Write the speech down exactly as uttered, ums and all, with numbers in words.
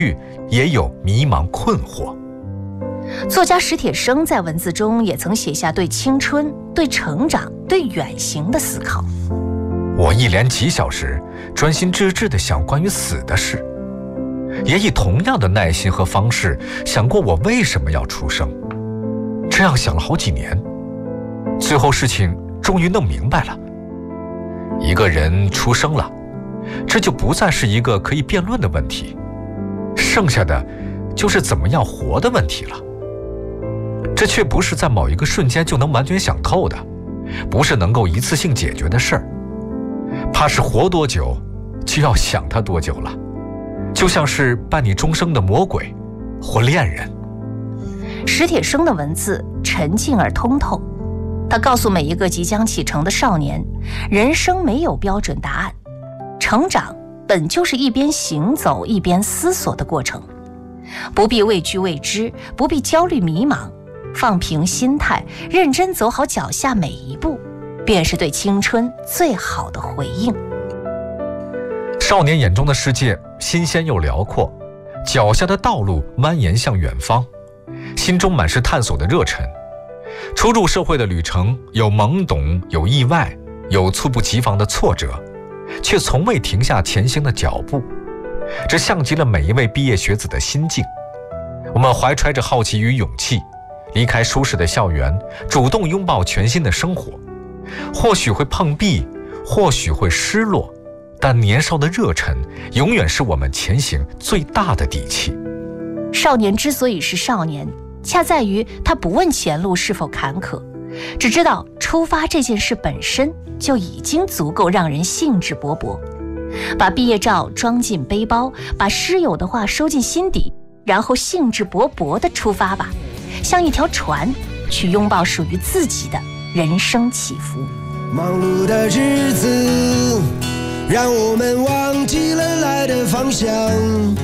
也有迷茫困惑。 作家史铁生在文字中也曾写下对青春、对成长、对远行的思考。 我一连几小时专心致志地想关于死的事，也以同样的耐心和方式想过我为什么要出生。这样想了好几年，最后事情终于弄明白了。一个人出生了，这就不再是一个可以辩论的问题，剩下的就是怎么样活的问题了。这却不是在某一个瞬间就能完全想透的，不是能够一次性解决的事儿。怕是活多久就要想它多久了，就像是伴你终生的魔鬼或恋人。 史铁生的文字沉静而通透，他告诉每一个即将启程的少年，人生没有标准答案，成长本就是一边行走一边思索的过程，不必畏惧未知，不必焦虑迷茫，放平心态，认真走好脚下每一步，便是对青春最好的回应。 少年眼中的世界新鲜又辽阔，脚下的道路蜿蜒向远方，心中满是探索的热忱。初入社会的旅程有懵懂，有意外，有猝不及防的挫折，却从未停下前行的脚步。这像极了每一位毕业学子的心境。我们怀揣着好奇与勇气，离开舒适的校园，主动拥抱全新的生活。或许会碰壁，或许会失落，但年少的热忱永远是我们前行最大的底气。 少年之所以是少年，恰在于他不问前路是否坎坷，只知道出发这件事本身就已经足够让人兴致勃勃。把毕业照装进背包，把师友的话收进心底，然后兴致勃勃地出发吧，像一条船，去拥抱属于自己的人生起伏。 忙碌的日子让我们忘记了来的方向。